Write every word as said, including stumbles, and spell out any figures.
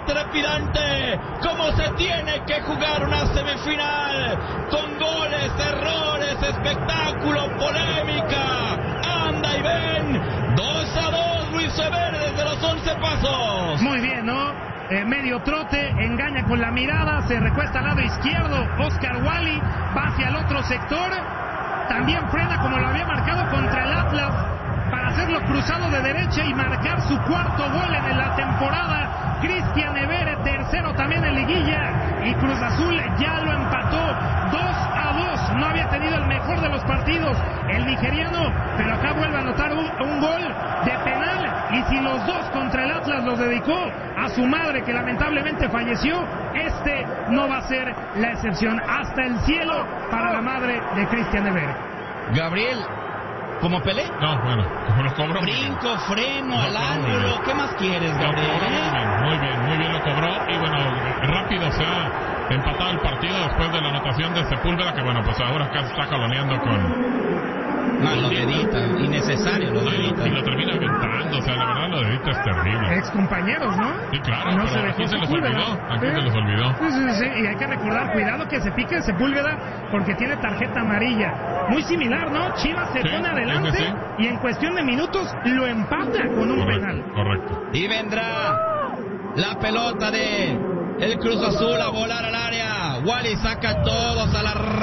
trepidante, como se tiene que jugar una semifinal, con goles, errores, espectáculo, polémica. Anda y ven, dos a dos, Luis Severo desde los once pasos. Muy bien, ¿no? Eh, medio trote, engaña con la mirada, se recuesta al lado izquierdo, Oscar Wally va hacia el otro sector, también frena como lo había marcado contra el Atlas, para hacerlo cruzado de derecha y marcar su cuarto gol en la temporada. Cristian Evere, tercero también en liguilla, y Cruz Azul ya lo empató dos a dos. No había tenido el mejor de los partidos el nigeriano, pero acá vuelve a anotar un, un gol de penal, y si los dos contra el Atlas los dedicó a su madre, que lamentablemente falleció, este no va a ser la excepción. Hasta el cielo para la madre de Cristian Evere. Gabriel, ¿como Pelé? No, bueno, como lo cobró. Brinco, freno, Lo al ángulo. ¿Qué más quieres, Gabriel? Lo cobró muy bien, muy bien, muy bien lo cobró. Y bueno, rápido se ha empatado el partido después de la anotación de Sepúlveda, que bueno, pues ahora acá está coloneando con... Ah, lo dedita, innecesario lo dedita. Y lo termina aventando, o sea, la verdad lo dedita es terrible. Ex compañeros, ¿no? Sí, claro, no pero se aquí se les olvidó, aquí ¿Eh? se les olvidó. Sí, sí, sí, y hay que recordar, cuidado que se pique Sepúlveda, porque tiene tarjeta amarilla. Muy similar, ¿no? Chivas se Sí, pone adelante, sí, sí. y en cuestión de minutos lo empata con un Correcto, penal. correcto. Y vendrá la pelota de el Cruz Azul a volar al área. Wally saca todos a la